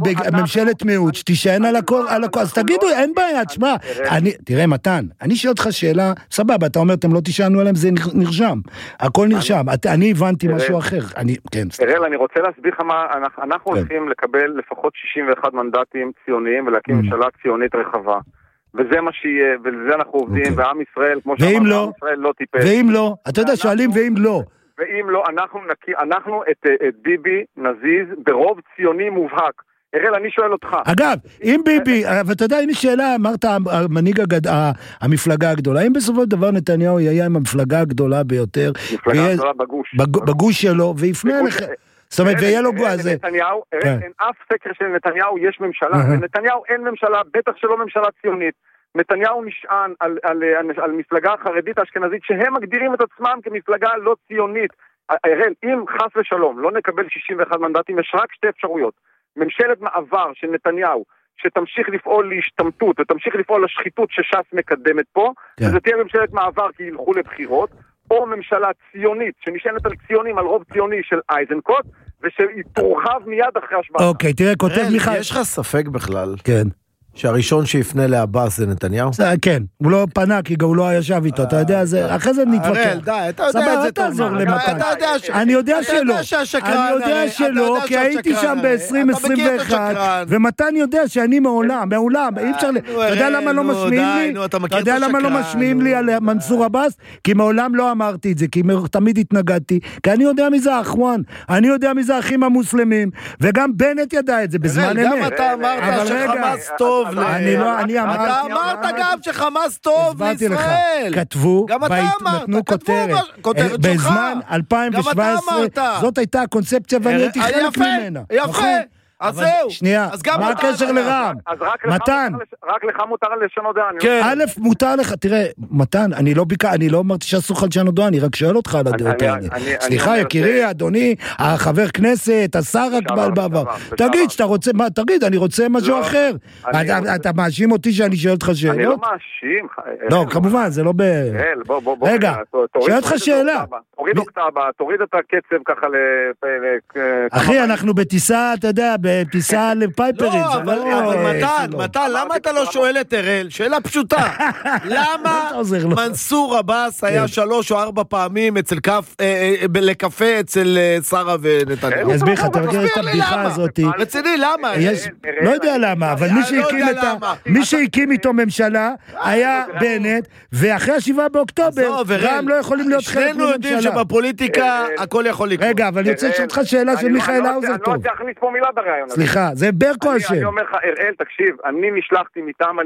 בממשלת מיעוט, שתישען על הכל, אז תגידו, אין בעיה, תשמע, תראה מתן, אני שואל אותך שאלה, סבבה, אתה אומר, אתם לא תישענו עליהם, זה נרשם, הכל נרשם, אני הבנתי משהו אחר, אראל, אני רוצה להסביר לך מה, אנחנו הולכים לקבל לפחות 61 מנדטים ציוניים, ולהקים ממשלה ציונית רחבה, וזה מה שיהיה, ולזה אנחנו עובדים, ועם ישראל, כמו שאמרנו, עם ישראל לא טיפש. ואם לא, אתה יודע, שואלים ואם לא. ואם לא, אנחנו את ביבי נזיז ברוב ציוני מובהק. אראל, אני שואל אותך. אגב, אם ביבי, ואתה יודע, הנה שאלה, אמרת, המנהיג המפלגה הגדולה, אם בסופו של דבר נתניהו יהיה עם המפלגה הגדולה ביותר, מפלגה הגדולה בגוש. בגוש שלו, ויפנה לך. זאת אומרת, ויהיה לו גועה. נתניהו, אין אף סקר של נתניהו יש ממשלה. לנתניהו אין ממשלה, בטח שלא ממשלה ציונית. נתניהו נשען על מפלגה חרדית אשכנזית שהם מגדירים את עצמם כמפלגה לא ציונית. אראל, אם חס ושלום לא נקבל 61 מנדטים, יש רק שתי אפשרויות. ממשלת מעבר של נתניהו שתמשיך לפעול להשתמטות ותמשיך לפעול לשחיתות שש"ס מקדמת פה, וזה תהיה ממשלת מעבר כי ילכו לבחירות, או ממשלה ציונית שנשענת על ציונים, על רוב ציוני של אייזנקוט, ושהיא תורחב מיד אחרי השבעה. אוקיי, תראה, כותב מיכאל. יש לך ספק בכלל? כן. שהראשון שיפנה לעבאס זה נתניהו? כן, הוא לא פנה כי הוא לא ישב איתו, אתה יודע, אחרי זה נתווכח. אתה יודע את זה תעזור למתן. אני יודע שלא, כי הייתי שם ב-2021, ומתן יודע שאני מעולם, אי אפשר, אתה יודע למה לא משמיעים לי? אתה יודע למה לא משמיעים לי על מנסור עבאס? כי מעולם לא אמרתי את זה, כי תמיד התנגדתי, כי אני יודע מי זה האחוון, אני יודע מי זה האחים המוסלמים, וגם בנט ידע את זה בזמן אמת. גם אתה אמרת שחמאס טוב. אתה אמרת גם שחמאס טוב לישראל. כתבו, נתנו כותרת. בזמן 2017, זאת הייתה הקונספציה ואני הייתי חלק ממנה. יפה. אז זהו. שנייה, מה הקשר לרע"מ? מתן. רק לך מותר לשנות דעה. א', מותר לך, תראה, מתן, אני לא אמרתי שאסור לך לשנות דעה, אני רק שואל אותך על הדעות האלה. סליחה, יקירי, אדוני, החבר כנסת, השר הקבל בעבר. תגיד, שאתה רוצה, תגיד, אני רוצה משהו אחר. אתה מאשים אותי שאני שואל אותך שאלות? אני לא מאשים. לא, כמובן, זה לא ב... רגע, שואל אותך שאלה. תוריד אוקטבה, תוריד את הקצב ככה אחי, אנחנו בטיסה, אתה יודע, בטיסה לפייפרים. לא, אבל מתן, למה אתה לא שואל את אראל? שאלה פשוטה. למה מנסור עבאס היה 3 או 4 פעמים לקפה אצל שרה ונתניהו? אני אסביר לך, אתה מכיר את הבדיחה הזאת. רציני, למה? לא יודע למה, אבל מי שהקים איתו ממשלה היה בנט, ואחרי 7 באוקטובר, רע"מ לא יכולים להיות חלק שנינו יודעים שבפוליטיקה הכל יכול לקרות. רגע, אבל אני רוצה לשאול אותך שאלה של מיכאל האוזר טוב. אני לא להכניס פה מילה ברעיון. סליחה, זה ברקו השם. אני אומר לך, אראל, תקשיב, אני נשלחתי מטעם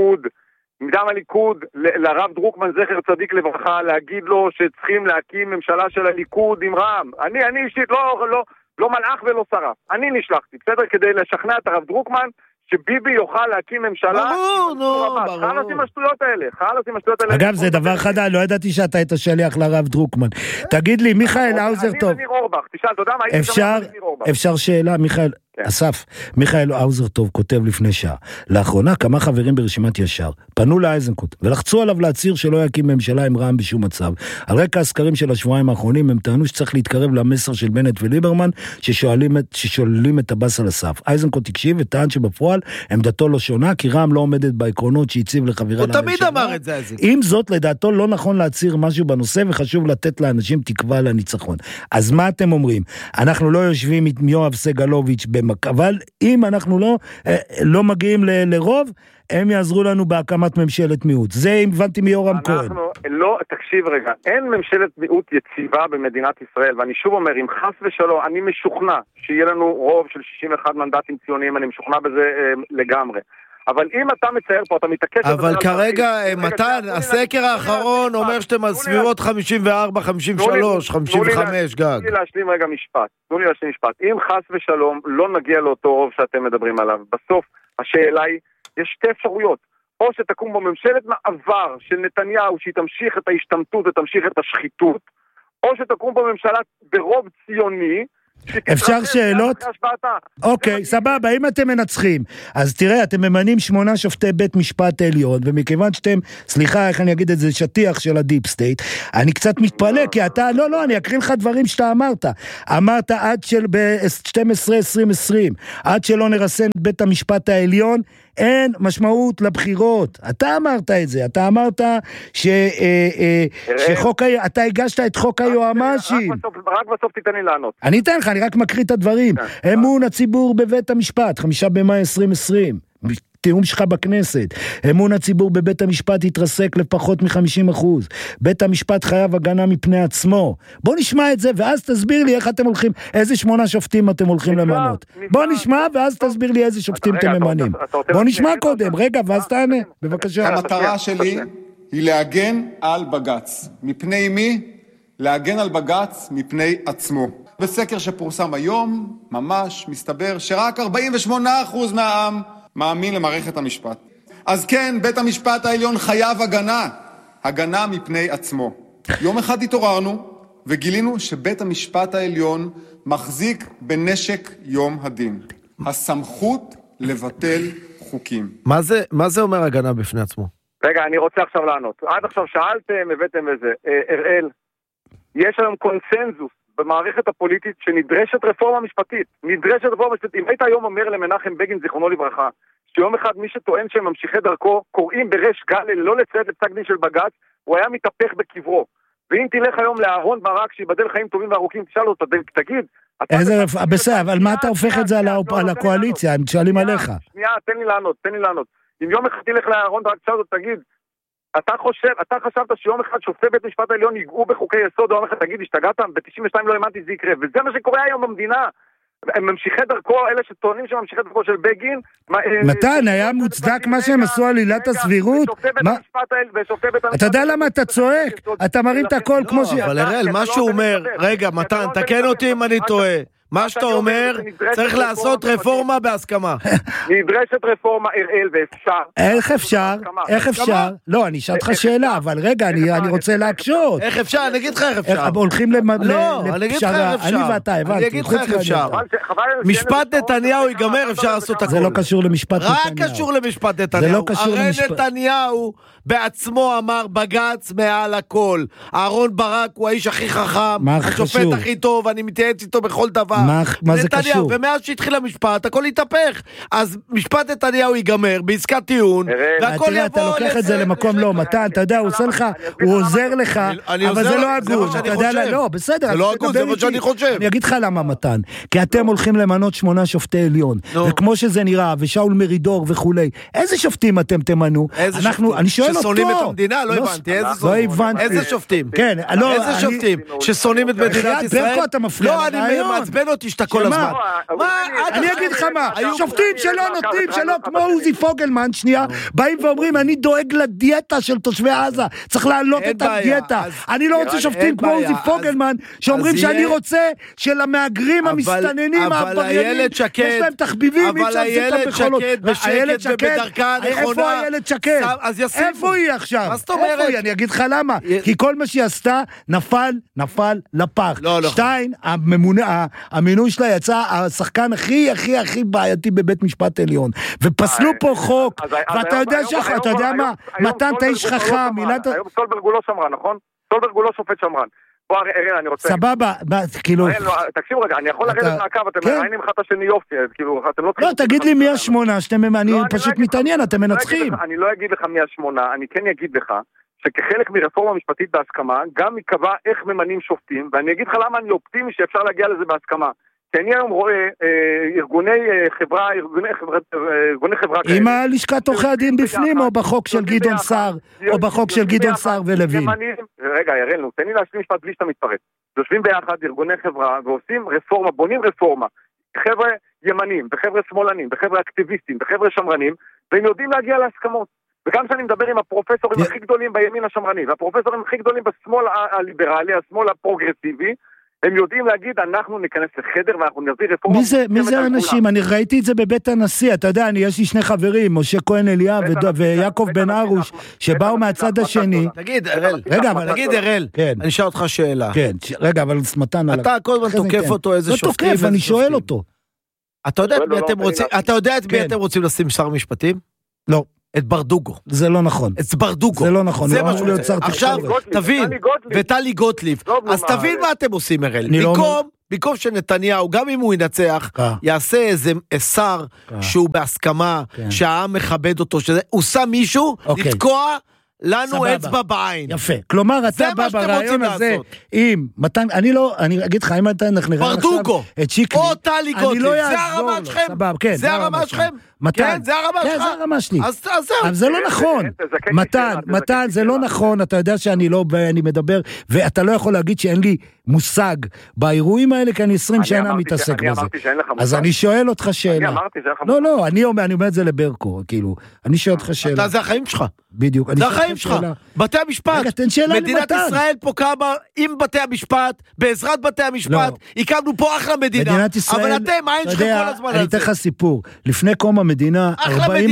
הליכוד לרב דרוקמן זכר צדיק לברכה, להגיד לו שצריכים להקים ממשלה של הליכוד עם רע"מ. אני אישית לא מלאך ולא שרף. אני נשלחתי, בסדר? כדי לשכנע את הרב דרוקמן שביבי יוכל להקים ממשלה. ברור. חלאס עם השטויות האלה. אגב, זה דבר חדש, לא ידעתי שאתה היית שליח לרב דרוקמן. תגיד לי, מיכאל האוזר טוב. אני וניר אורבך, תשאל, אתה יודע מה? הייתי שם עם ניר אורבך. אפשר שאלה, מיכאל? אסף, מיכאל האוזר טוב כותב לפני שעה, לאחרונה כמה חברים ברשימת ישר פנו לאייזנקוט ולחצו עליו להצהיר שלא יקים ממשלה עם רע"מ בשום מצב. על רקע הסקרים של השבועיים האחרונים הם טענו שצריך להתקרב למסר של בנט וליברמן ששוללים את הבאס על הסף. אייזנקוט הקשיב וטען שבפועל עמדתו לא שונה כי רע"מ לא עומדת בעקרונות שהציב לחבירה לממשלה. הוא תמיד אמר את זה. עם זאת לדעתו לא נכון להצהיר משהו בנושא וחשוב לתת לאנשים תקווה לניצחון. אז מה אתם אומרים? אנחנו לא יושבים עם יואב סגלוביץ' אבל אם אנחנו לא מגיעים לרוב, הם יעזרו לנו בהקמת ממשלת מיעוט. זה אם הבנתי מיורם כהן. תקשיב רגע, אין ממשלת מיעוט יציבה במדינת ישראל, ואני שוב אומר, אם חס ושלום, אני משוכנע שיהיה לנו רוב של 61 מנדטים ציוניים, אני משוכנע בזה לגמרי. אבל אם אתה מצייר פה, אתה מתעקש... אבל כרגע, מתן, הסקר האחרון אומר שאתם על סביבות 54, 53, 55 גג. תנו לי להשלים רגע משפט. אם חס ושלום לא נגיע לאותו רוב שאתם מדברים עליו, בסוף השאלה היא, יש שתי אפשרויות. או שתקום בו ממשלת מעבר של נתניהו, שהיא תמשיך את ההשתמטות ותמשיך את השחיתות, או שתקום בו ממשלה ברוב ציוני, אפשר שאלות? אוקיי, סבבה, אם אתם מנצחים, אז תראה, אתם ממנים 8 שופטי בית משפט עליון, ומכיוון שאתם, סליחה, איך אני אגיד את זה, שטיח של הדיפ סטייט, אני קצת מתפלא, כי אתה, לא, אני אקריא לך דברים שאתה אמרת עד של ב-12-2020, עד שלא נרסן את בית המשפט העליון, אין משמעות לבחירות. אתה אמרת את זה, אתה אמרת אתה הגשת את חוק היועמ"שים. רק בסוף תיתן לי לענות. אני אתן לך, אני רק מקריא את הדברים. אמון הציבור בבית המשפט, 5 במאי 2020. תיאום שלך בכנסת. אמון הציבור בבית המשפט יתרסק לפחות מ-50%. בית המשפט חייב הגנה מפני עצמו. בוא נשמע את זה, ואז תסביר לי איך אתם הולכים, איזה 8 שופטים אתם הולכים למנות. בוא נשמע, ואז תסביר לי איזה שופטים אתם ממנים. בוא נשמע קודם, רגע, ואז תענה. בבקשה. המטרה שלי היא להגן על בג"ץ. מפני מי? להגן על בג"ץ מפני עצמו. בסקר שפורסם היום, ממש מסתבר שרק 48% מהעם מאמין למערכת המשפט. אז כן, בית המשפט העליון חייב הגנה מפני עצמו. יום אחד התעוררנו וגילינו שבית המשפט העליון מחזיק בנשק יום הדין. הסמכות לבטל חוקים. מה זה אומר הגנה בפני עצמו? רגע, אני רוצה עכשיו לענות. עד עכשיו שאלתם, הבאתם איזה. אראל, יש היום קונסנזוס במערכת הפוליטית שנדרשת רפורמה משפטית. אם היית היום אומר למנחם בגין, זיכרונו לברכה, שיום אחד מי שטוען שהם ממשיכי דרכו, קוראים בריש גלי לא לציית לפסק דין של בג"ץ, הוא היה מתהפך בקברו. ואם תלך היום לאהרון ברק, שיבדל חיים טובים וארוכים, תשאל אותו, תגיד. בסדר, אבל מה אתה הופך את זה על הקואליציה? הם שואלים עליך. שנייה, תן לי לענות. אם יום אחד תלך לאהרון ברק, תשאל אותו, תגיד, אתה חשבת שיום אחד שופטי בית משפט העליון ייגעו בחוקי יסוד, או יום אחד תגיד, השתגעת? ב-92 לא האמנתי זה יקרה, וזה מה שקורה היום במדינה. הם ממשיכי דרכו, אלה שטוענים שממשיכי דרכו של בגין. מתן, היה מוצדק מה שהם עשו על עילת הסבירות? אתה יודע למה אתה צועק? אתה מרים את הכל כמו ש... אבל אראל, מה שהוא אומר, רגע, מתן, תקן אותי אם אני טועה. מה שאתה אומר, צריך לעשות רפורמה בהסכמה. נדרשת רפורמה, אראל, ואפשר. איך אפשר? לא, אני אשאל אותך שאלה, אבל רגע, אני רוצה להקשות. איך אפשר? אני אגיד לך איך אפשר. הולכים לפשרה, אני ואתה, הבנתי. אני אגיד לך איך אפשר. משפט נתניהו ייגמר, אפשר לעשות הכל. זה לא קשור למשפט נתניהו. רק קשור למשפט נתניהו. הרי נתניהו בעצמו אמר בג"ץ מעל הכל. אהרון ברק הוא האיש הכי חכם, השופט הכי טוב, אני מתייעץ איתו בכל דבר. מה זה קשור? ומאז שהתחיל המשפט, הכל יתהפך. אז משפט נתניהו ייגמר בעסקת טיעון, והכל יבוא... אתה לוקח את זה למקום לא, מתן, אתה יודע, הוא עוזר לך, אבל זה לא הגון. לא, בסדר. זה לא הגון, זה מה שאני חושב. אני אגיד לך למה, מתן. כי אתם הולכים למנות 8 שופטי עליון, וכמו שזה נראה, ושאול מרידור וכולי, איזה שופטים אתם תמנו? אני שואל אותו. ששונאים את המדינה? לא הבנתי. איזה שופטים? כן, איזה שופטים? ששונאים את מדינת ישראל? לא, אני מעצבן אותי שאתה כל הזמן. אני אגיד לך מה, שופטים שלא נותנים, שלא כמו עוזי פוגלמן, שנייה, באים ואומרים, אני דואג לדיאטה של תושבי עזה, צריך להעלות את הדיאטה. אני לא רוצה שופטים כמו עוזי פוגלמן, שאומרים שאני רוצה שלמהגרים המסתננים, העבריינים, יש להם תחביבים, אי אפשר לעשות בחולות. איילת שקד ובדרכה הנכונה. איפה איילת שקד? איפה היא עכשיו? מה זאת אומרת? אני אגיד לך למה. כי כל מה שהיא עשתה, נפל לפח. 2, המינוי שלה יצא השחקן הכי בעייתי בבית משפט עליון. ופסלו פה חוק, ואתה יודע מה, מתן אתה איש חכם. היום סולברג הוא לא שמרן, נכון? סולברג הוא לא שופט שמרן. בוא, אראל, אני רוצה... סבבה, כאילו... תקשיבו רגע, אני יכול לרדת מהקו, אתם מראיינים אחד השני יופי, כאילו, אתם לא... לא, תגיד לי מי 8, אני פשוט מתעניין, אתם מנצחים. אני לא אגיד לך מי 8, אני כן אגיד לך, שכחלק מרפורמה משפטית בהסכמה, גם יקבע איך ממנים שופטים, ואני אגיד לך למה אני אופטימי שאפשר להגיע לזה בהסכמה. כי אני היום רואה ארגוני חברה כאלה. עם הלשכת עורכי הדין בפנים, או בחוק של גדעון סער, או בחוק של גדעון סער ולוין. רגע, יראלנו, תן לי להשלים משפט בלי שאתה מתפרץ. יושבים ביחד ארגוני חברה, ועושים רפורמה, בונים רפורמה. חבר'ה ימנים, וחבר'ה שמאלנים, וחבר'ה אקטיביסטים, וחבר'ה שמרנים, והם יודעים להגיע להסכמות. וגם שאני מדבר עם הפרופסורים הכי גדולים בימין השמרני, והפרופסורים הכי גדולים בשמאל הליברלי, השמאל הפרוגרסיבי, הם יודעים להגיד, אנחנו ניכנס לחדר ואנחנו נביא רפורמה. מי זה האנשים? אני ראיתי את זה בבית הנשיא, אתה יודע, יש לי שני חברים, משה כהן אליאב ויעקב בן ארוש, שבאו מהצד השני. תגיד, אראל, אני אשאל אותך שאלה. כן, רגע, אבל מתן... אתה כל הזמן תוקף אותו איזה שופטים. לא תוקף, אני שואל אותו. אתה יודע את מי אתם רוצים לשים שר משפטים? לא. את ברדוגו. זה לא נכון. את ברדוגו. זה לא נכון. זה מה שהוא יוצר. עכשיו, תבין, וטלי גוטליב. אז תבין מה אתם עושים, אראל. במקום שנתניהו, גם אם הוא ינצח, יעשה איזה שר שהוא בהסכמה, שהעם מכבד אותו, הוא שם מישהו לתקוע לנו אצבע בעין. יפה. כלומר, אתה בא ברעיון הזה, אם מתן, אני אגיד לך, אם אתה נראה ברדוגו, את שיקלי, או טלי גוטליב, זה הרמה שלכם? זה הרמה שלכם? מתן, זה הרמה שלך? כן, זה הרמה שלי. אז זהו. אבל זה לא נכון. מתן, זה לא נכון, אתה יודע שאני לא, אני מדבר, ואתה לא יכול להגיד שאין לי מושג באירועים האלה, כי אני 20 שנה מתעסק בזה. אז אני שואל אותך שאלה. אני אמרתי שאין לך מושג. לא, אני אומר את זה לברקו, כאילו, אני שואל אותך שאלה. זה החיים שלך. בדיוק. זה החיים שלך. בתי המשפט. מדינת ישראל פה קמה עם בתי המשפט, בעזרת בתי המשפט, הקמנו פה אחלה מדינה. אבל אתם, העין שלכם כל הזמן הזה. אני אתן לך סיפור. לפני קום המדינה, 40%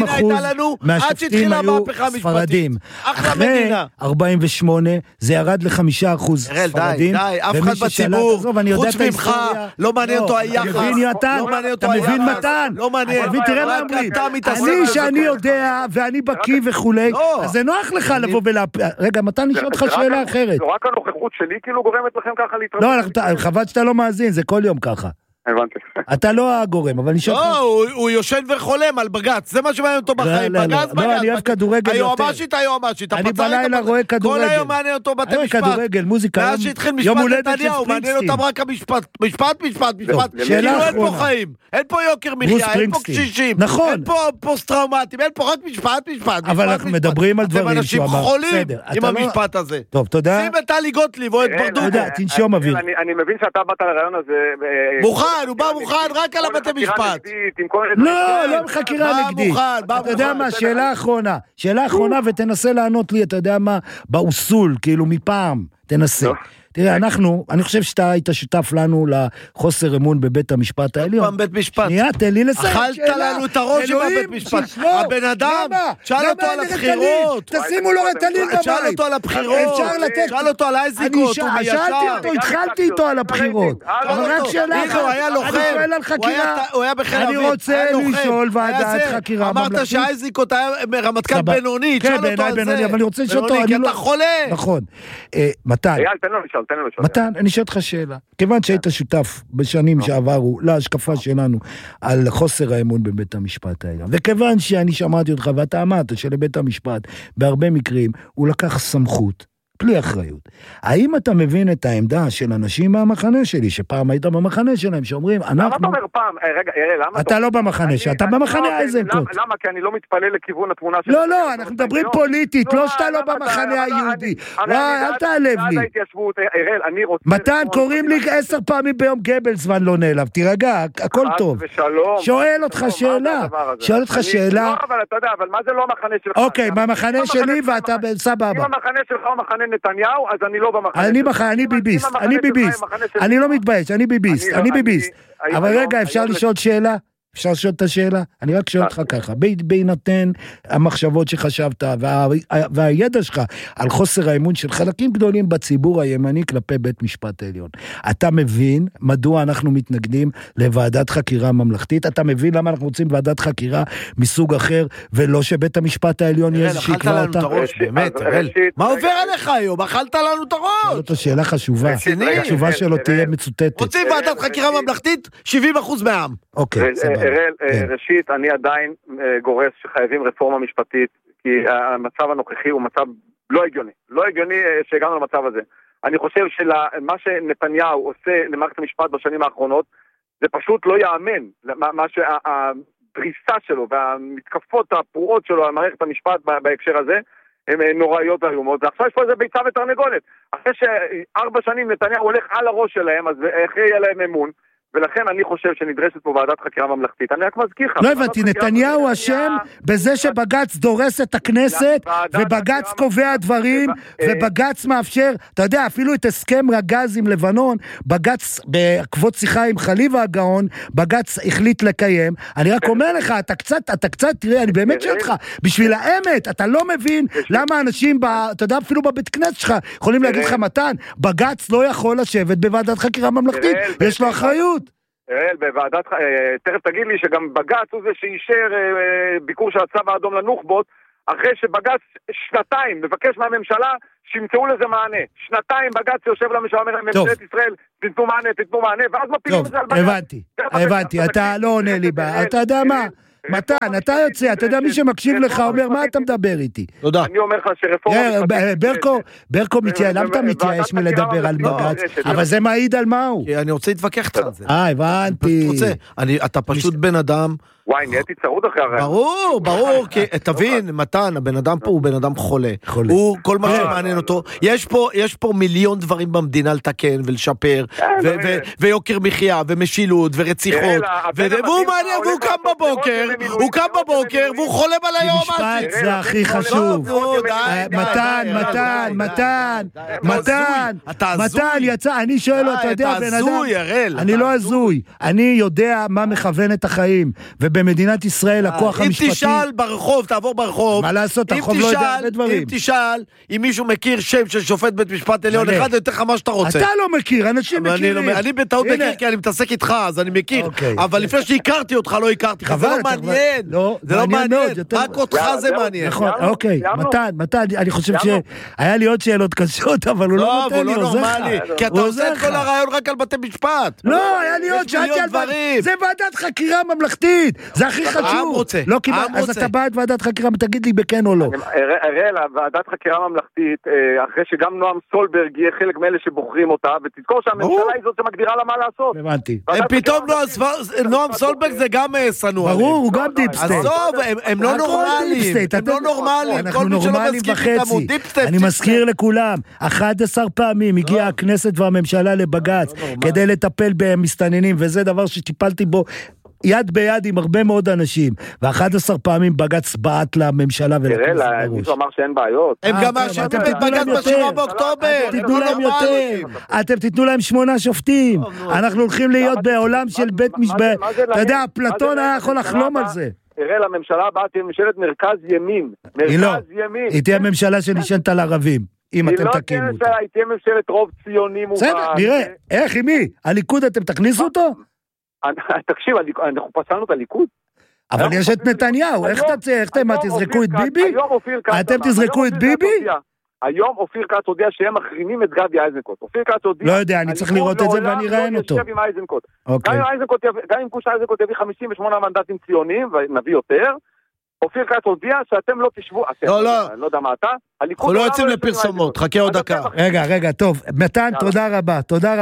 מהשופטים היו ספרדים. אחרי 48, זה ירד ל5% ספרדים. די, אף אחד בציבור, חוץ ממך, לא מעניין אותו היחס. אתה מבין מתן? לא מעניין. תראה מה אומרים. אני שאני יודע, ואני בקיא וכולי, אז זה נוח לך לבוא רגע, מתן, נשאל אותך שאלה אחרת. רק הנוכחות שלי כאילו גורמת לכם ככה להתראות. לא, חבל שאתה לא מאזין, זה כל יום ככה. הבנתי. אתה לא הגורם, אבל נשאל אותך... לא, הוא יושן וחולם על בגץ, זה מה שמעניין אותו בחיים, בגץ. לא, אני אוהב כדורגל יותר. היועמ"שית, אני בלילה רואה כדורגל. כל היום מעניין אותו בתי משפט. כדורגל, מוזיקה. מאז שהתחיל משפט נתניהו, מעניין אותם רק המשפט. משפט. שאלה אין פה חיים, אין פה יוקר מחיה, אין פה קשישים. נכון. אין פה פוסט-טראומטיים, אין פה רק משפט. אבל אנחנו מדברים על דברים שהוא אמר. אתם אנשים חולים עם המשפט הזה. טוב, תודה. שים את טלי גוטליב או את ברדוגו. תנשום אוויר. אני מבין שאתה באת לרעיון הזה. מוכן, הוא בא מוכן רק על הבתי משפט. לא חקירה נגדית. אתה יודע מה, שאלה אחרונה ותנסה לענות לי, אתה יודע מה, באוסול, כאילו מפעם, תנסה. תראה, אני חושב שאתה היית שותף לנו לחוסר אמון בבית המשפט העליון. פעם בית משפט. שנייה, תן לי לסיים. אכלת לנו את הראש עם הבית משפט. הבן אדם, שאל אותו על הבחירות. תשימו לו רטלין בבית. שאל אותו על הבחירות. שאל אותו על האיזיקות, הוא מיישר. שאלתי אותו, התחלתי איתו על הבחירות. אבל רק שאלה אחת. הוא היה לוחם. אני שואל על חקירה. הוא היה בחיל אוויר. אני רוצה לשאול ועדת חקירה ממלכתית. אמרת שהאיזיקות היה רמטכ"ל בינוני. שאל אותו על זה. אבל אני רוצה לשאול אותו. כי אתה חולה. נכון. מתן. מתן, אני שואל אותך שאלה. כיוון שהיית שותף בשנים שעברו להשקפה שלנו על חוסר האמון בבית המשפט העליון, וכיוון שאני שמעתי אותך ואתה אמרת שלבית המשפט בהרבה מקרים הוא לקח סמכות בלי אחריות. האם אתה מבין את העמדה של אנשים מהמחנה שלי, שפעם היית במחנה שלהם, שאומרים, למה אתה אומר פעם? רגע, למה אתה לא במחנה, אתה במחנה איזנקוט. למה? כי אני לא מתפלל לכיוון התמונה של... לא, אנחנו מדברים פוליטית, לא שאתה לא במחנה היהודי. אל תעלב לי. מתן, קוראים לי 10 פעמים ביום גבלסמן לא נעלב, תירגע, הכל טוב. שואל אותך שאלה. לא, אבל אתה יודע, אבל מה זה לא המחנה שלך? אוקיי, במחנה שלי ואתה סבבה. אם המחנה שלך הוא מחנה נתניהו, אז אני לא במחנה. אני ביביסט, אני לא מתבייש, אני ביביסט. אבל רגע, אפשר לשאול שאלה? אפשר לשאול את השאלה? אני רק שואל אותך ככה, בהינתן המחשבות שחשבת והידע שלך על חוסר האמון של חלקים גדולים בציבור הימני כלפי בית משפט העליון. אתה מבין מדוע אנחנו מתנגדים לוועדת חקירה ממלכתית? אתה מבין למה אנחנו רוצים ועדת חקירה מסוג אחר ולא שבית המשפט העליון יהיה שיקבע אותה? באמת, מה עובר עליך היום? אכלת לנו את הראש. זאת שאלה חשובה. התשובה שלו תהיה מצוטטת. רוצים ועדת חקירה ממלכתית 70% מהעם. אוקיי, סבבה. ראשית, אני עדיין גורס שחייבים רפורמה משפטית, כי המצב הנוכחי הוא מצב לא הגיוני. לא הגיוני שהגענו למצב הזה. אני חושב שמה שנתניהו עושה למערכת המשפט בשנים האחרונות, זה פשוט לא יאמן. מה שהדריסה שלו והמתקפות הפרועות שלו על מערכת המשפט בהקשר הזה, הן נוראיות ואיומות. ועכשיו יש פה איזה ביצה ותרנגולת. אחרי ש4 שנים נתניהו הולך על הראש שלהם, אז איך יהיה להם אמון? ולכן אני חושב שנדרשת פה ועדת חקירה ממלכתית. אני רק מזכיר לך. לא הבנתי, נתניהו אשם בזה שבג"ץ דורס את הכנסת, ובג"ץ קובע דברים, ובג"ץ מאפשר, אתה יודע, אפילו את הסכם הגז עם לבנון, בג"ץ, בעקבות שיחה עם חליבה הגאון, בג"ץ החליט לקיים. אני רק אומר לך, אתה קצת, תראה, אני באמת שואל אותך, בשביל האמת, אתה לא מבין למה אנשים, אתה יודע, אפילו בבית כנסת שלך, יכולים להגיד לך מתן, בג"ץ לא יכול לשבת בוועדת חקירה ממלכתית, יש לו אחריות. בוועדת, תכף תגיד לי שגם בג"ץ הוא זה שאישר ביקור של הצבא האדום לנוח'בות, אחרי שבג"ץ שנתיים מבקש מהממשלה שימצאו לזה מענה. שנתיים בג"ץ יושב לממשלה, אומר לממשלת ישראל, תתנו מענה, ואז מפילים את זה על בג"ץ. הבנתי, אתה לא עונה לי, אתה יודע מה? מתן, אתה יוצא, אתה יודע מי שמקשיב לך אומר, מה אתה מדבר איתי? תודה. אני אומר לך שרפורמה... ברקו מתייעץ, למה אתה מתייאש מלדבר על בג"ץ? אבל זה מעיד על מה הוא. אני רוצה להתווכח איתך על זה. הבנתי. אתה פשוט בן אדם... וואי, נהייתי צרוד אחרי הרעיון. ברור, כי תבין, מתן, הבן אדם פה הוא בן אדם חולה. הוא, כל מה שמעניין אותו, יש פה מיליון דברים במדינה לתקן ולשפר, ויוקר מחיה, ומשילות, ורציחות, והוא מעניין, והוא קם בבוקר, והוא חולם על היום. משפט זה הכי חשוב. מתן, יצא, אני שואל לו, אתה יודע, בן אדם, אני לא הזוי, אני יודע מה מכוון את החיים, ובמדינת ישראל הכוח המשפטי... אם תשאל ברחוב, תעבור ברחוב... מה לעשות, הרחוב לא יודע הרבה דברים. אם תשאל, אם מישהו מכיר שם של שופט בית משפט עליון אחד, יותר לך מה שאתה רוצה. אתה לא מכיר, אנשים מכירים. אני בטעות מכיר, כי אני מתעסק איתך, אז אני מכיר. אבל לפני שהכרתי אותך, לא הכרתי לך. זה לא מעניין. זה לא מעניין. רק אותך זה מעניין. נכון, אוקיי. מתן, אני חושב שהיה לי עוד שאלות קשות, אבל הוא לא נותן לי, עוזר לך. כי אתה עושה את כל הרעיון רק על בתי משפט. לא, היה לי עוד שאלתי על זה ועדת חקירה ממלכתית. זה הכי חשוב. לא קיבל, אז אתה בעד ועדת חקירה, תגיד לי בכן או לא. הראל, ועדת חקירה ממלכתית, אחרי שגם נועם סולברג יהיה חלק מאלה שבוחרים אותה, ותזכור שהממשלה היא זאת שמגדירה לה מה לעשות. הבנתי. פתאום נועם סולברג זה גם סנוע. ברור, הוא גם דיפסטייט. עזוב, הם לא נורמליים. הם לא נורמליים. אנחנו נורמליים וחצי. אני מזכיר לכולם, 11 פעמים הגיעה הכנסת והממשלה לבג"ץ, כדי לטפל במסתננים, וזה דבר שטיפלתי בו יד ביד עם הרבה מאוד אנשים, ו11 פעמים בג"ץ בעט לממשלה ולכנסת בראש. מישהו אמר שאין בעיות. הם גם אשמים בבג"ץ ב7 באוקטובר. אתם תיתנו להם 8 שופטים. אנחנו הולכים להיות בעולם של בית משפט. אתה יודע, אפלטון היה יכול לחלום על זה. תראה, לממשלה הבאה תהיה ממשלת מרכז ימין. מרכז ימין. היא תהיה ממשלה שנשענת על ערבים. אם אתם תקימו אותה. היא תהיה ממשלת רוב ציוני מובן. בסדר, נראה. איך, עם מי? הליכוד אתם תכניסו אותו? תקשיב, אנחנו פסלנו את הליכוד. אבל יש את נתניהו, איך אתם תזרקו את ביבי? אתם תזרקו את ביבי? היום אופיר כץ הודיע שהם מחרימים את גדי איזנקוט. אופיר כץ הודיע... לא יודע, אני צריך לראות את זה ואני ראיין אותו. גם אם גוש איזנקוט יביא 58 מנדטים ציוניים, ונביא יותר, אופיר כץ הודיע שאתם לא תשבו... לא. אני לא יודע מה אתה. אנחנו לא יוצאים לפרסומות, חכה עוד דקה. רגע, טוב. מתן, תודה רבה,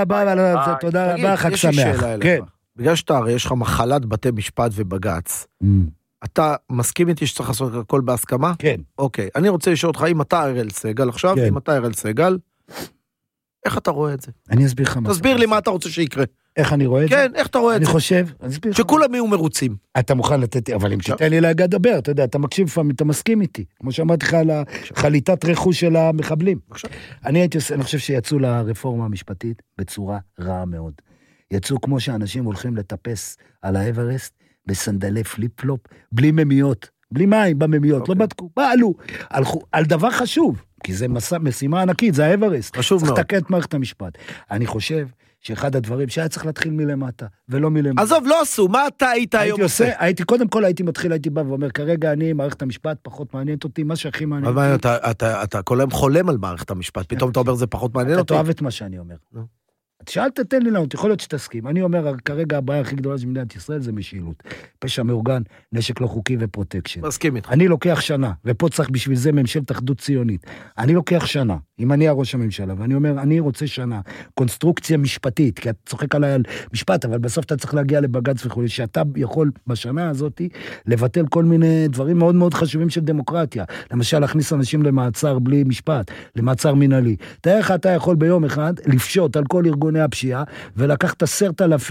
חג שמח. בגלל שאתה הרי יש לך מחלת בתי משפט ובג"ץ, אתה מסכים איתי שצריך לעשות הכל בהסכמה? כן. אוקיי, אני רוצה לשאול אותך, אם אתה הראל סגל עכשיו, אם אתה הראל סגל, איך אתה רואה את זה? אני אסביר לך מה. תסביר לי מה אתה רוצה שיקרה. איך אני רואה את זה? כן, איך אתה רואה את זה? אני חושב, שכולם יהיו מרוצים. אתה מוכן לתת, אבל אם תיתן לי לדבר, אתה יודע, אתה מקשיב לפעמים, אתה מסכים איתי. כמו שאמרתי לך על החליטת רכוש של המחבלים. אני חושב שיצאו לרפורמה המשפטית בצורה רעה מאוד. יצאו כמו שאנשים הולכים לטפס על האברסט, בסנדלי פליפ-פלופ, בלי ממיות, בלי מים בממיות, לא בדקו, פעלו, הלכו על דבר חשוב, כי זה משימה ענקית, זה האברסט. חשוב מאוד. צריך לתקן את מערכת המשפט. אני חושב שאחד הדברים שהיה צריך להתחיל מלמטה, ולא מלמטה. עזוב, לא עשו, מה אתה היית היום עושה? קודם כל הייתי בא ואומר, כרגע אני, מערכת המשפט פחות מעניינת אותי, מה שהכי מעניין אותי. אתה כל היום חולם על מערכת המשפט, פתאום אתה אומר זה פחות מעניין אותי. אתה תאהב את מה שאני אומר. שאלת, תן לי לנו, יכול להיות שתסכים. אני אומר, כרגע הבעיה הכי גדולה של מדינת ישראל זה משילות. פשע מאורגן, נשק לא חוקי ופרוטקשן. מסכים איתך. אני לוקח שנה, ופה צריך בשביל זה ממשלת אחדות ציונית. אני לוקח שנה, אם אני הראש הממשלה, ואני אומר, אני רוצה שנה, קונסטרוקציה משפטית, כי אתה צוחק עליי על משפט, אבל בסוף אתה צריך להגיע לבג"ץ וכו', שאתה יכול בשנה הזאת לבטל כל מיני דברים מאוד מאוד חשובים של דמוקרטיה. למשל, להכניס אנשים למעצר בלי משפט, למעצר מנהלי. תאר לך, אתה יכול ביום אחד לפשוט על כל ארגוני הפשיעה, ולקחת 10,000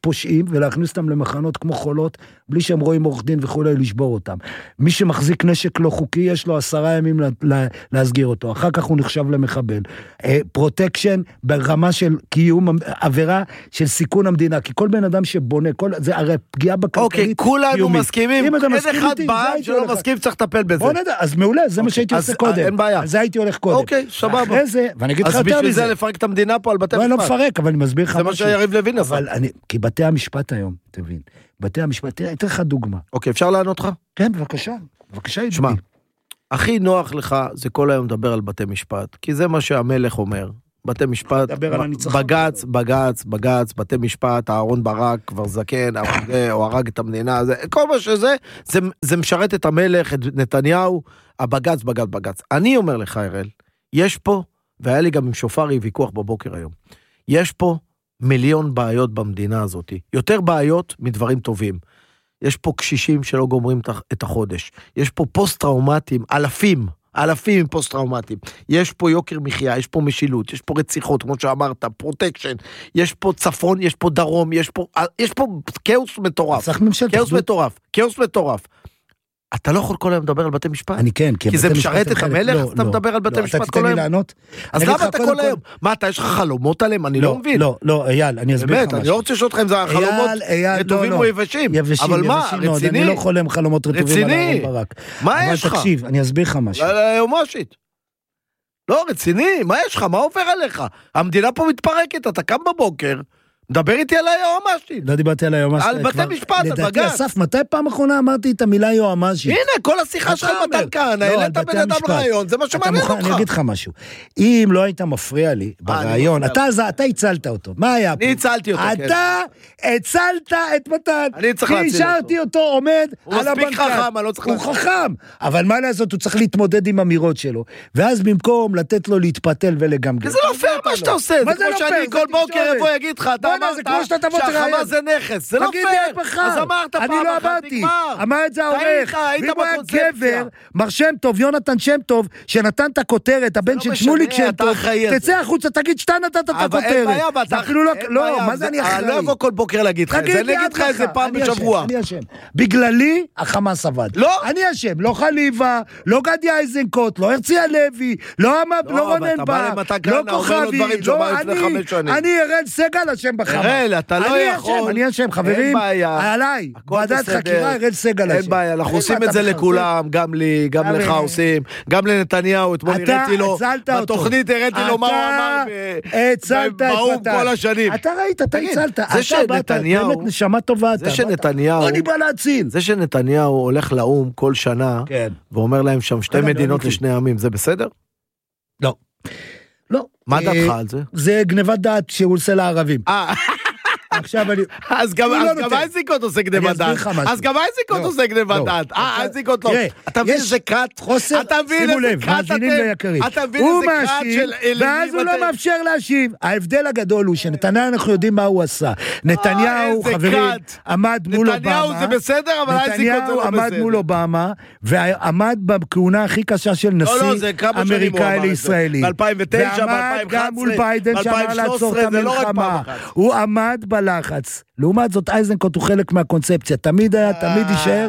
פושעים ולהכניס אותם למחנות כמו חולות, בלי שהם רואים עורך דין וכולי לשבור אותם. מי שמחזיק נשק לא חוקי, יש לו 10 ימים להסגיר אותו, אחר כך הוא נחשב למחבל. פרוטקשן ברמה של קיום, עבירה של סיכון המדינה, כי כל בן אדם שבונה, זה הרי פגיעה בכלכלית. אוקיי, כולנו מסכימים, אין אחד בעם שלא מסכים, צריך לטפל בזה. בוא נדע, אז מעולה, זה מה שהייתי עושה קודם. אין בעיה. אז הייתי הולך קודם. אוקיי, סבבה. אחרי זה, ואני אגיד לך יותר מזה. אז בשביל זה לפרק את המדינה פה על בתי המשפט. לא מפרק, אבל אני מסביר לך משהו. זה מה שיריב לוין עשה. כי בתי המשפט היום, תבין, בתי המשפט, תראה, אתן לך דוגמה. אוקיי, אפשר לענות לך? כן, בבקשה. בבקשה, ידידי. שמע, הכי נוח לך זה כל היום לדבר על בתי משפט, כי זה מה שהמלך אומר. בתי משפט, בגץ, בתי משפט, אהרון ברק, כבר זקן, או הרג את המדינה, כל מה שזה, זה משרת את המלך, את נתניהו, הבגץ. אני אומר לך, הראל, יש פה, והיה לי גם עם שופרי ויכוח בבוקר היום, יש פה מיליון בעיות במדינה הזאת, יותר בעיות מדברים טובים. יש פה קשישים שלא גומרים את החודש, יש פה פוסט-טראומטיים, אלפים פוסט-טראומטיים, יש פה יוקר מחיה, יש פה משילות, יש פה רציחות, כמו שאמרת, פרוטקשן, יש פה צפון, יש פה דרום, יש פה כאוס מטורף. אתה לא יכול כל היום לדבר על בתי משפט? אני כן, כי זה משרת את המלך, אז אתה מדבר על בתי משפט כל היום? אז למה אתה כל היום? מה, אתה יש לך חלומות עליהם? אני לא מבין. לא, אייל, אני אסביר לך משהו. באמת, אני לא רוצה לשאול אותך אם זה החלומות רטובים או יבשים. אבל מה, רציני? אני לא חולם חלומות רטובים על אהרון ברק. מה יש לך? אבל תקשיב, אני אסביר לך משהו. יומושית. לא, רציני, מה יש לך? מה עובר עליך? המדינה פה מתפרקת, אתה קם בבוקר, מדבר איתי על היועמשית. לא דיברתי על היועמשית. על בתי משפט, על בג"ץ. לדעתי, אסף, מתי פעם אחרונה אמרתי את המילה יועמשית? הנה, כל השיחה שלך מתן כאן, העלית בן אדם רעיון, זה מה שמעניין אותך. אני אגיד לך משהו. אם לא היית מפריע לי ברעיון, אתה הצלת אותו. מה היה פה? אני הצלתי אותו, כן. אתה הצלת את מתן. אני צריך להציל אותו. כי השארתי אותו עומד על הבנקן. הוא מספיק חכם, אני לא צריך הוא חכם. אבל מה לעשות, הוא צריך להתמודד עם אמירות שלו. ואז במקום לתת לו להתפתל ולגמגם. זה לא פייר מה שאתה עושה. זה כמו שאני כל בוקר אבוא יגיד לך, אתה אמרת שהחמאס זה נכס. זה לא פייר. אז אמרת פעם אחת, נגמר. אמר את זה העורך. ואם הוא היה גבר, מר שם טוב, יונתן שם טוב, שנתן את הכותרת, הבן של שמוליק שם טוב, תצא החוצה, תגיד שאתה נתת את הכותרת. אפילו לא, מה זה אני אחראי? אני לא אבוא כל בוקר להגיד לך, זה נגיד לך איזה פעם בשבוע. אני אשם. בגללי החמאס עבד. לא. אני אשם, לא חליבה, לא גדי איזנקוט, לא הרצי הלוי, לא רונן בר, לא כוכבי, אני אראל סגל אשם בחמאס. אראל, אתה לא יכול. אני אשם, חברים, עליי, ועדת חקירה, אראל סגל אשם. אין בעיה, אנחנו עושים את זה לכולם, גם לי, גם לך עושים, גם לנתניהו, אתמול הראיתי לו, בתוכנית הראיתי לו מה הוא אמר באום כל השנים. אתה ראית, אתה הצלת. אתה באמת נשמה טובה. זה שנתניהו הולך לאום כל שנה, ואומר להם שם 2 מדינות לשני עמים, זה בסדר? לא. לא. מה דעתך על זה? זה גנבת דעת שהוא עושה לערבים. עכשיו אני... אז גם איזיקות עושה גנבת דעת. אז גם איזיקות עושה גנבת דעת. איזיקות לא. אתה מבין איזה קאט? אתה מבין איזה קאט אתם? אתה מבין איזה קאט של אלימים? ואז הוא לא מאפשר להשיב. ההבדל הגדול הוא שנתניהו אנחנו יודעים מה הוא עשה. נתניהו, חברים, עמד מול אובמה. נתניהו זה בסדר, אבל איזיקות זה לא בסדר. נתניהו עמד מול אובמה, ועמד בכהונה הכי קשה של נשיא אמריקאי לישראלי. ב-2009, ועמד גם מול ביידן שאמר לעצור את המלחמה. הוא עמד בלחץ. לעומת זאת, איזנקוט הוא חלק מהקונספציה. תמיד היה, תמיד יישאר.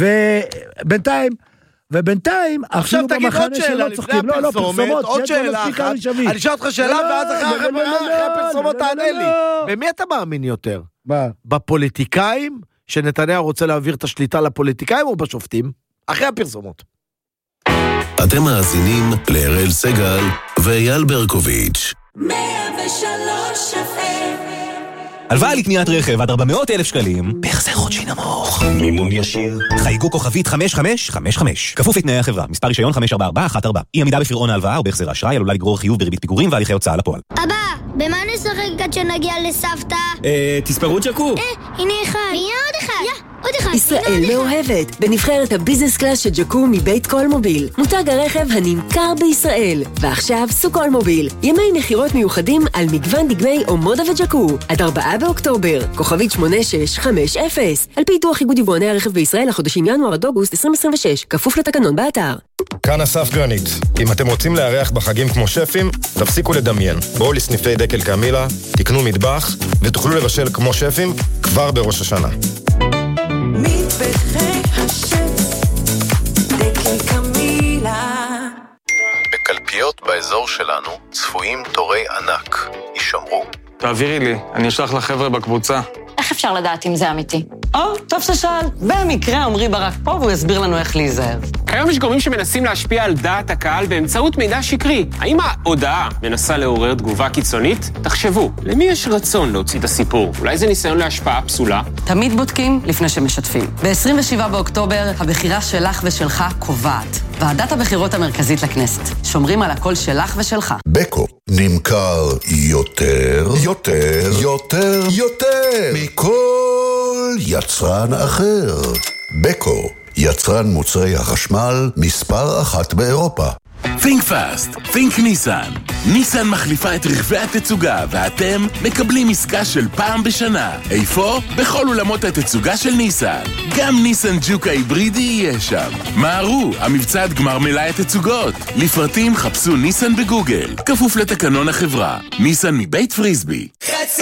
ובינתיים, עכשיו תגיד עוד שאלה לפני הפרסומת, עוד שאלה אחת. אני אשאל אותך שאלה, ואז אחרי הפרסומות תענה לי. במי אתה מאמין יותר? בפוליטיקאים, שנתניהו רוצה להעביר את השליטה לפוליטיקאים, או בשופטים? אחרי הפרסומות. אתם מאזינים לאראל סגל ואייל ברקוביץ'. 103 הלוואה לקניית רכב עד 400,000 שקלים, בהחזר חודשי נמוך. מימון ישיר. חייגו כוכבית 5555. כפוף לתנאי החברה. מספר רישיון 544114. אי עמידה בפירעון ההלוואה או בהחזר האשראי עלולה לגרור חיוב בריבית פיגורים והליכי הוצאה לפועל. אבא, במה נשחק עד שנגיע לסבתא? תספרו צ'קו. הנה אחד. מי עוד אחד? עוד אחד. ישראל מאוהבת בנבחרת הביזנס קלאס של ג'קו מבית קולמוביל. מותג הרכב הנמכר בישראל. ועכשיו סוקולמוביל. ימי מחירות מיוחדים על מגוון דגמי אומודה וג'קו. עד 4 באוקטובר. כוכבית 8650. על פי דוח איגוד יבואני הרכב בישראל לחודשים ינואר עד אוגוסט 2026. כפוף לתקנון באתר. כאן אסף גרנית. אם אתם רוצים לארח בחגים כמו שפים, תפסיקו לדמיין. בואו לסניפי דקל קמילה, תקנו מטבח ותוכלו לבשל כמו שפים כבר בראש השנה. מטבחי השף, דקל קמילה. בקלפיות באזור שלנו צפויים תורי ענק. יישמרו. תעבירי לי, אני אשלח לחבר'ה בקבוצה. איך אפשר לדעת אם זה אמיתי? טוב ששאל. במקרה עמרי ברק פה והוא יסביר לנו איך להיזהר. כיום יש גורמים שמנסים להשפיע על דעת הקהל באמצעות מידע שקרי. האם ההודעה מנסה לעורר תגובה קיצונית? תחשבו, למי יש רצון להוציא את הסיפור? אולי זה ניסיון להשפעה פסולה? תמיד בודקים לפני שמשתפים. ב-27 באוקטובר הבחירה שלך ושלך קובעת. ועדת הבחירות המרכזית לכנסת. שומרים על הקול שלך ושלך. בקו נמכר יותר מכל יצרן אחר. בקו, יצרן מוצרי החשמל מספר 1 באירופה. Think fast, think ניסן. ניסן מחליפה את רכבי התצוגה, ואתם מקבלים עסקה של פעם בשנה. איפה? בכל אולמות התצוגה של ניסן. גם ניסן ג'וק ההיברידי יהיה שם. מהרו, המבצע עד גמר מלאי התצוגות. לפרטים חפשו ניסן בגוגל. כפוף לתקנון החברה. ניסן מבית פריסבי.